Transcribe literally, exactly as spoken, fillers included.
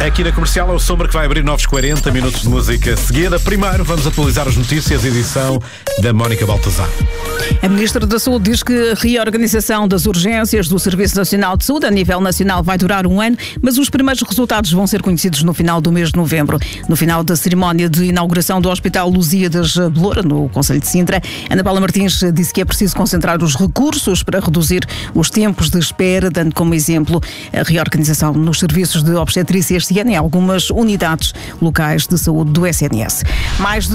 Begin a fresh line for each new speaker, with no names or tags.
Aqui na Comercial é o Sombra que vai abrir novos quarenta minutos de música seguida. Primeiro vamos atualizar as notícias, edição da Mónica Baltazar.
A Ministra da Saúde diz que a reorganização das urgências do Serviço Nacional de Saúde a nível nacional vai durar um ano, mas os primeiros resultados vão ser conhecidos no final do mês de novembro. No final da cerimónia de inauguração do Hospital Lusíadas Beloura, no Concelho de Sintra, Ana Paula Martins disse que é preciso concentrar os recursos para reduzir os tempos de espera, dando como exemplo a reorganização nos serviços de obstetrícia este ano em algumas unidades locais de saúde do S N S. Mais de